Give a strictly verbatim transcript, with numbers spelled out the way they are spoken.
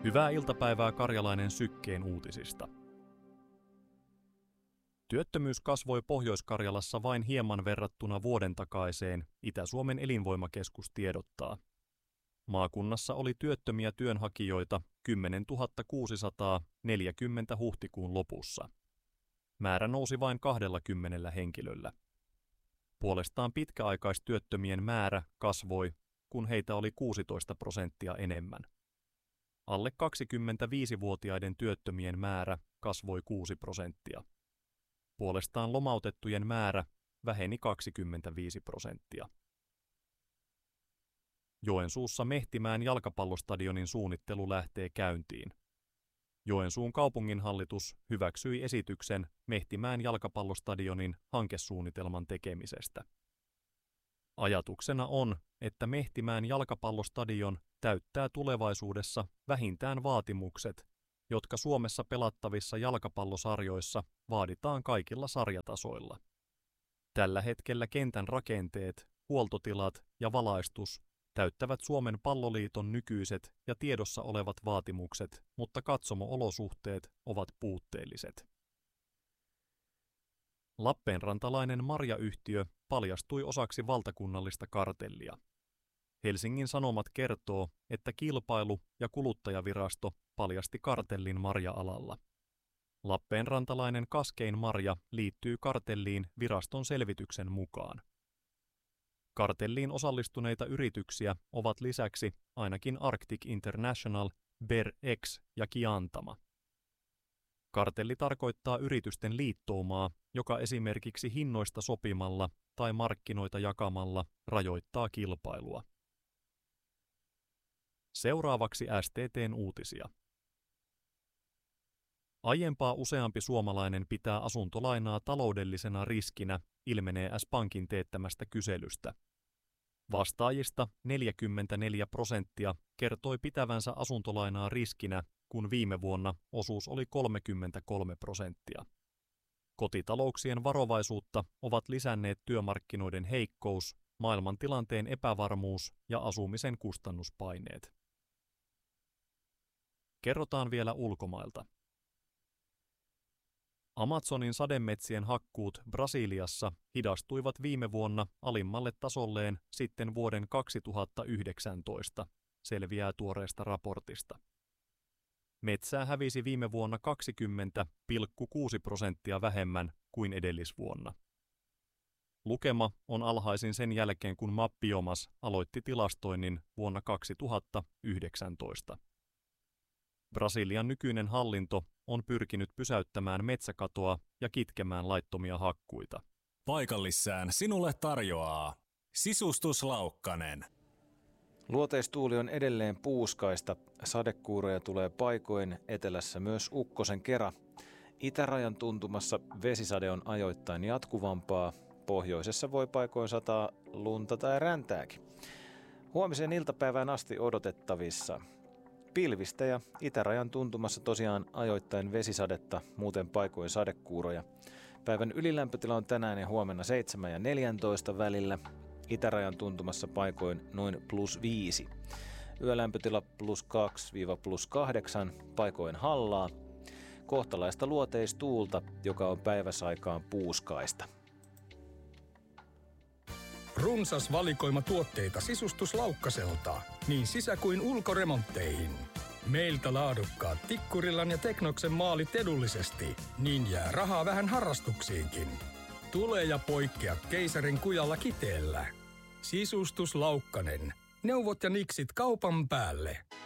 Hyvää iltapäivää Karjalainen Sykkeen uutisista. Työttömyys kasvoi Pohjois-Karjalassa vain hieman verrattuna vuoden takaiseen, Itä-Suomen elinvoimakeskus tiedottaa. Maakunnassa oli työttömiä työnhakijoita kymmenentuhatta kuusisataaneljäkymmentä huhtikuun lopussa. Määrä nousi vain kahdellakymmenellä henkilöllä. Puolestaan pitkäaikaistyöttömien määrä kasvoi, kun heitä oli kuusitoista prosenttia enemmän. Alle kaksikymmentäviisivuotiaiden työttömien määrä kasvoi kuusi prosenttia. Puolestaan lomautettujen määrä väheni kaksikymmentäviisi prosenttia. Joensuussa Mehtimäen jalkapallostadionin suunnittelu lähtee käyntiin. Joensuun kaupunginhallitus hyväksyi esityksen Mehtimäen jalkapallostadionin hankesuunnitelman tekemisestä. Ajatuksena on, että Mehtimäen jalkapallostadion täyttää tulevaisuudessa vähintään vaatimukset, jotka Suomessa pelattavissa jalkapallosarjoissa vaaditaan kaikilla sarjatasoilla. Tällä hetkellä kentän rakenteet, huoltotilat ja valaistus täyttävät Suomen palloliiton nykyiset ja tiedossa olevat vaatimukset, mutta katsomo-olosuhteet ovat puutteelliset. Lappeenrantalainen marjayhtiö paljastui osaksi valtakunnallista kartellia. Helsingin Sanomat kertoo, että Kilpailu- ja kuluttajavirasto paljasti kartellin marja-alalla. Lappeenrantalainen kaskein marja liittyy kartelliin viraston selvityksen mukaan. Kartelliin osallistuneita yrityksiä ovat lisäksi ainakin Arctic International, BerX ja Kiantama. Kartelli tarkoittaa yritysten liittoumaa, joka esimerkiksi hinnoista sopimalla tai markkinoita jakamalla rajoittaa kilpailua. Seuraavaksi S T T:n uutisia. Aiempaa useampi suomalainen pitää asuntolainaa taloudellisena riskinä, ilmenee S-Pankin teettämästä kyselystä. Vastaajista neljäkymmentäneljä prosenttia kertoi pitävänsä asuntolainaa riskinä, kun viime vuonna osuus oli kolmekymmentäkolme prosenttia. Kotitalouksien varovaisuutta ovat lisänneet työmarkkinoiden heikkous, maailmantilanteen epävarmuus ja asumisen kustannuspaineet. Kerrotaan vielä ulkomailta. Amazonin sademetsien hakkuut Brasiliassa hidastuivat viime vuonna alimmalle tasolleen sitten vuoden kaksituhattayhdeksäntoista, selviää tuoreesta raportista. Metsää hävisi viime vuonna kaksikymmentä pilkku kuusi prosenttia vähemmän kuin edellisvuonna. Lukema on alhaisin sen jälkeen, kun Mappiomas aloitti tilastoinnin vuonna kaksituhattayhdeksäntoista. Brasilian nykyinen hallinto on pyrkinyt pysäyttämään metsäkatoa ja kitkemään laittomia hakkuita. Paikallissään sinulle tarjoaa Sisustus Laukkanen. Luoteistuuli on edelleen puuskaista. Sadekuuroja tulee paikoin, etelässä myös ukkosen kera. Itärajan tuntumassa vesisade on ajoittain jatkuvampaa. Pohjoisessa voi paikoin sataa lunta tai räntääkin. Huomisen iltapäivään asti odotettavissa pilvistä ja itärajan tuntumassa tosiaan ajoittain vesisadetta, muuten paikoin sadekuuroja. Päivän ylilämpötila on tänään ja huomenna seitsemän ja neljäntoista välillä. Itärajan tuntumassa paikoin noin plus viisi. Yölämpötila plus kaksi plus kahdeksan, paikoin hallaa. Kohtalaista luoteistuulta, joka on päiväsaikaan puuskaista. Runsas valikoima tuotteita Sisustus Laukkaselta, niin sisä- kuin ulkoremontteihin. Meiltä laadukkaat Tikkurillan ja Teknoksen maalit edullisesti, niin jää rahaa vähän harrastuksiinkin. Tule ja poikkea keisarin kujalla Kiteellä. Sisustus Laukkanen. Neuvot ja niksit kaupan päälle.